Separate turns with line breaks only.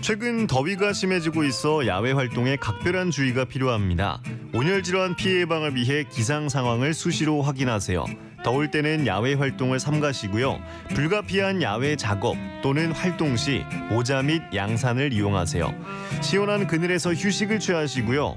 최근 더위가 심해지고 있어 야외 활동에 각별한 주의가 필요합니다. 온열 질환 피해 예방을 위해 기상 상황을 수시로 확인하세요. 더울 때는 야외 활동을 삼가시고요. 불가피한 야외 작업 또는 활동 시 모자 및 양산을 이용하세요. 시원한 그늘에서 휴식을 취하시고요.